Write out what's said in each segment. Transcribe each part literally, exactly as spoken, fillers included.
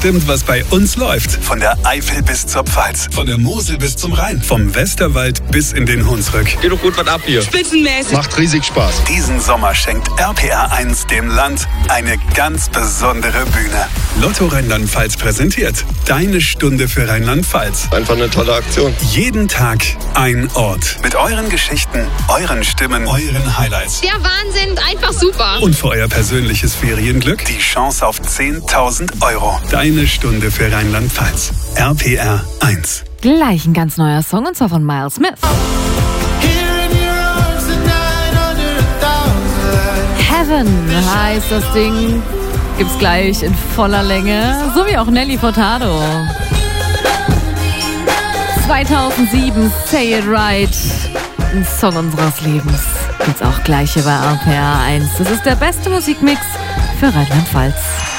bestimmt, was bei uns läuft. Von der Eifel bis zur Pfalz. Von der Mosel bis zum Rhein. Vom Westerwald bis in den Hunsrück. Geht doch gut was ab hier. Spitzenmäßig. Macht riesig Spaß. Diesen Sommer schenkt R P R eins dem Land eine ganz besondere Bühne. Lotto Rheinland-Pfalz präsentiert Deine Stunde für Rheinland-Pfalz. Einfach eine tolle Aktion. Jeden Tag ein Ort. Mit euren Geschichten, euren Stimmen, euren Highlights. Der Wahnsinn, einfach super. Und für euer persönliches Ferienglück die Chance auf zehntausend Euro. Deine Stunde für Rheinland-Pfalz. R P R eins. Gleich ein ganz neuer Song, und zwar von Miles Smith. Heaven heißt das Ding. Gibt's gleich in voller Länge. So wie auch Nelly Furtado. zweitausendsieben, Say It Right. Ein Song unseres Lebens. Gibt's auch gleich hier bei R P R eins. Das ist der beste Musikmix für Rheinland-Pfalz.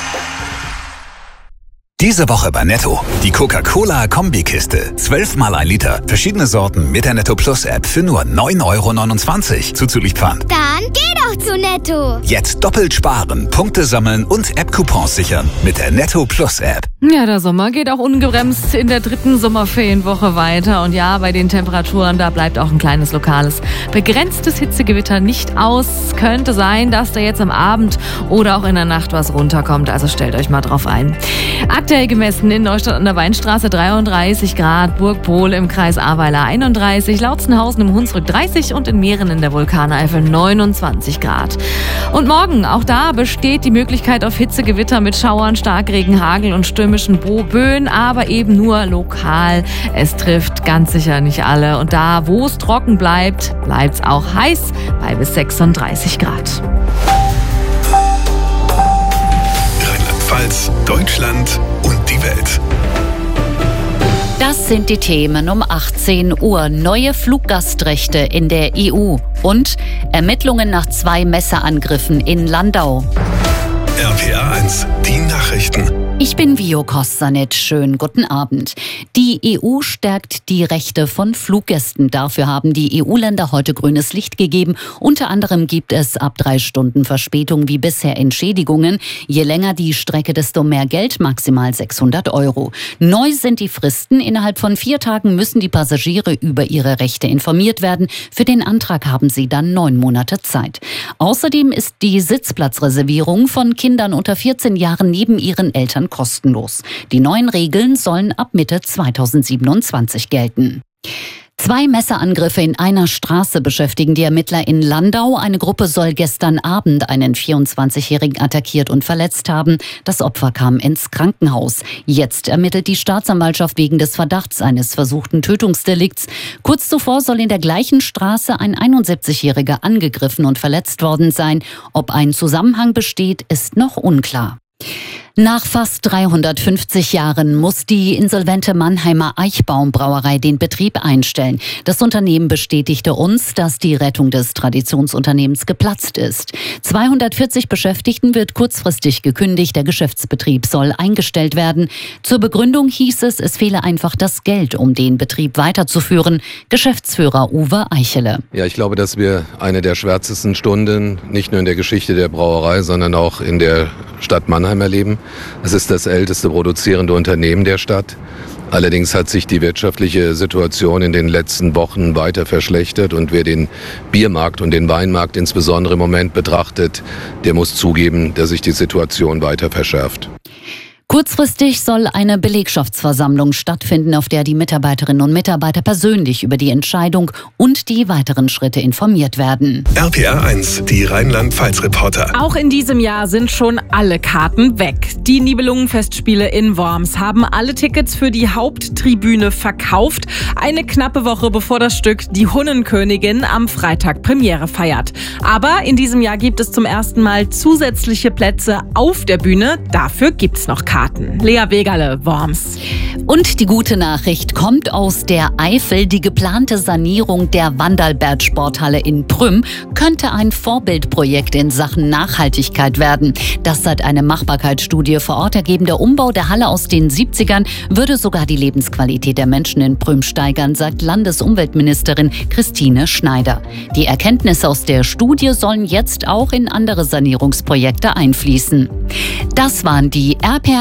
Diese Woche bei Netto. Die Coca-Cola-Kombikiste. Zwölfmal ein Liter. Verschiedene Sorten mit der Netto Plus App für nur neun Euro neunundzwanzig. Zuzüglich Pfand. Dann geh doch zu Netto. Jetzt doppelt sparen, Punkte sammeln und App-Coupons sichern mit der Netto Plus App. Ja, der Sommer geht auch ungebremst in der dritten Sommerferienwoche weiter. Und ja, bei den Temperaturen, da bleibt auch ein kleines lokales, begrenztes Hitzegewitter nicht aus. Könnte sein, dass da jetzt am Abend oder auch in der Nacht was runterkommt. Also stellt euch mal drauf ein. Aktuell gemessen in Neustadt an der Weinstraße dreiunddreißig Grad, Burgpohl im Kreis Ahrweiler einunddreißig, Lautzenhausen im Hunsrück dreißig und in Mähren in der Vulkaneifel neunundzwanzig Grad. Und morgen, auch da besteht die Möglichkeit auf Hitzegewitter mit Schauern, Starkregen, Hagel und stürmischen Böen, aber eben nur lokal. Es trifft ganz sicher nicht alle. Und da, wo es trocken bleibt, bleibt es auch heiß bei bis sechsunddreißig Grad. Rheinland-Pfalz, Deutschland und die Welt. Das sind die Themen um achtzehn Uhr. Neue Fluggastrechte in der E U und Ermittlungen nach zwei Messerangriffen in Landau. R P R eins, die Nachrichten. Ich bin Vio Kostanet. Schönen guten Abend. Die E U stärkt die Rechte von Fluggästen. Dafür haben die E U-Länder heute grünes Licht gegeben. Unter anderem gibt es ab drei Stunden Verspätung wie bisher Entschädigungen. Je länger die Strecke, desto mehr Geld, maximal sechshundert Euro. Neu sind die Fristen. Innerhalb von vier Tagen müssen die Passagiere über ihre Rechte informiert werden. Für den Antrag haben sie dann neun Monate Zeit. Außerdem ist die Sitzplatzreservierung von Kindern unter vierzehn Jahren neben ihren Eltern kostenlos. Die neuen Regeln sollen ab Mitte zweitausendsiebenundzwanzig gelten. Zwei Messerangriffe in einer Straße beschäftigen die Ermittler in Landau. Eine Gruppe soll gestern Abend einen vierundzwanzigjährigen attackiert und verletzt haben. Das Opfer kam ins Krankenhaus. Jetzt ermittelt die Staatsanwaltschaft wegen des Verdachts eines versuchten Tötungsdelikts. Kurz zuvor soll in der gleichen Straße ein einundsiebzigjähriger angegriffen und verletzt worden sein. Ob ein Zusammenhang besteht, ist noch unklar. Nach fast dreihundertfünfzig Jahren muss die insolvente Mannheimer Eichbaum-Brauerei den Betrieb einstellen. Das Unternehmen bestätigte uns, dass die Rettung des Traditionsunternehmens geplatzt ist. zweihundertvierzig Beschäftigten wird kurzfristig gekündigt. Der Geschäftsbetrieb soll eingestellt werden. Zur Begründung hieß es, es fehle einfach das Geld, um den Betrieb weiterzuführen. Geschäftsführer Uwe Eichele. Ja, ich glaube, dass wir eine der schwärzesten Stunden nicht nur in der Geschichte der Brauerei, sondern auch in der Stadt Mannheim erleben. Es ist das älteste produzierende Unternehmen der Stadt. Allerdings hat sich die wirtschaftliche Situation in den letzten Wochen weiter verschlechtert und wer den Biermarkt und den Weinmarkt insbesondere im Moment betrachtet, der muss zugeben, dass sich die Situation weiter verschärft. Kurzfristig soll eine Belegschaftsversammlung stattfinden, auf der die Mitarbeiterinnen und Mitarbeiter persönlich über die Entscheidung und die weiteren Schritte informiert werden. R P R eins, die Rheinland-Pfalz-Reporter. Auch in diesem Jahr sind schon alle Karten weg. Die Nibelungenfestspiele in Worms haben alle Tickets für die Haupttribüne verkauft. Eine knappe Woche bevor das Stück Die Hunnenkönigin am Freitag Premiere feiert. Aber in diesem Jahr gibt es zum ersten Mal zusätzliche Plätze auf der Bühne. Dafür gibt es noch Karten. Lea Wegerle, Worms. Und die gute Nachricht kommt aus der Eifel. Die geplante Sanierung der Wandalbert-Sporthalle in Prüm könnte ein Vorbildprojekt in Sachen Nachhaltigkeit werden. Das hat eine Machbarkeitsstudie vor Ort ergeben. Der Umbau der Halle aus den siebzigern würde sogar die Lebensqualität der Menschen in Prüm steigern, sagt Landesumweltministerin Christine Schneider. Die Erkenntnisse aus der Studie sollen jetzt auch in andere Sanierungsprojekte einfließen. Das waren die R P R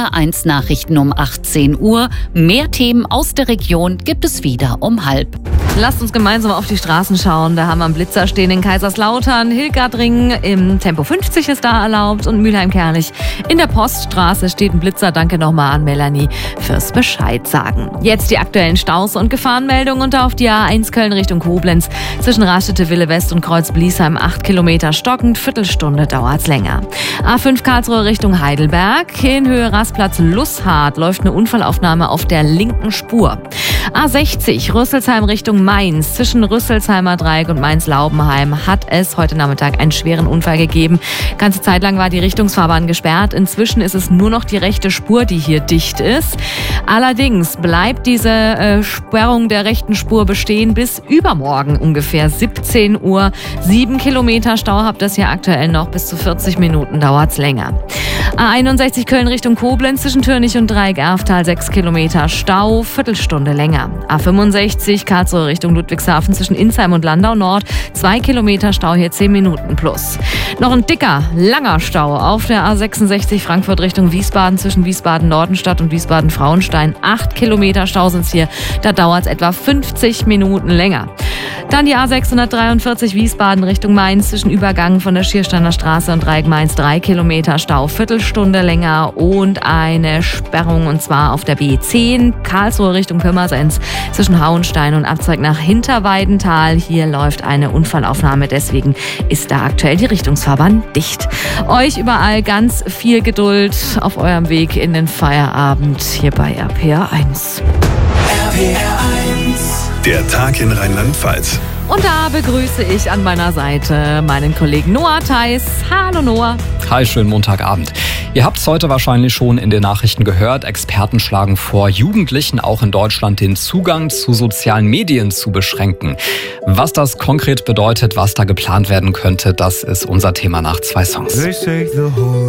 R eins Nachrichten um achtzehn Uhr. Mehr Themen aus der Region gibt es wieder um halb. Lasst uns gemeinsam auf die Straßen schauen. Da haben wir einen Blitzer stehen in Kaiserslautern, Hilgardringen im Tempo fünfzig ist da erlaubt und Mülheim-Kerlich. In der Poststraße steht ein Blitzer. Danke nochmal an Melanie fürs Bescheid sagen. Jetzt die aktuellen Staus und Gefahrenmeldungen und auf die A eins Köln Richtung Koblenz. Zwischen Raststätte Wille West und Kreuz Bliesheim acht Kilometer stockend. Viertelstunde dauert's länger. A fünf Karlsruhe Richtung Heidelberg. In Höhe Rastplatz Lusshardt läuft eine Unfallaufnahme auf der linken Spur. A sechzig Rüsselsheim Richtung Mainz. Zwischen Rüsselsheimer Dreieck und Mainz-Laubenheim hat es heute Nachmittag einen schweren Unfall gegeben. Ganze Zeit lang war die Richtungsfahrbahn gesperrt. Inzwischen ist es nur noch die rechte Spur, die hier dicht ist. Allerdings bleibt diese äh, Sperrung der rechten Spur bestehen bis übermorgen ungefähr siebzehn Uhr. Sieben Kilometer Stau habt ihr hier aktuell noch. Bis zu vierzig Minuten dauert's länger. A einundsechzig Köln Richtung Koblenz zwischen Türnich und Dreieck-Erftal sechs Kilometer Stau, Viertelstunde länger. A fünfundsechzig Karlsruhe Richtung Ludwigshafen zwischen Insheim und Landau Nord zwei Kilometer Stau, hier zehn Minuten plus. Noch ein dicker, langer Stau auf der A sechsundsechzig Frankfurt Richtung Wiesbaden zwischen Wiesbaden-Nordenstadt und Wiesbaden-Frauenstein. acht Kilometer Stau sind's hier, da dauert's etwa fünfzig Minuten länger. Dann die A sechshundertdreiundvierzig Wiesbaden Richtung Mainz zwischen Übergang von der Schiersteiner Straße und Dreieck Mainz drei Kilometer Stau, Viertelstunde länger und eine Sperrung und zwar auf der B zehn Karlsruhe Richtung Pirmasens zwischen Hauenstein und Abzweig nach Hinterweidenthal. Hier läuft eine Unfallaufnahme, deswegen ist da aktuell die Richtungsfahrbahn dicht. Euch überall ganz viel Geduld auf eurem Weg in den Feierabend hier bei R P R eins. R P R eins. Der Tag in Rheinland-Pfalz. Und da begrüße ich an meiner Seite meinen Kollegen Noah Theis. Hallo Noah. Hi, schönen Montagabend. Ihr habt es heute wahrscheinlich schon in den Nachrichten gehört. Experten schlagen vor, Jugendlichen auch in Deutschland den Zugang zu sozialen Medien zu beschränken. Was das konkret bedeutet, was da geplant werden könnte, das ist unser Thema nach zwei Songs.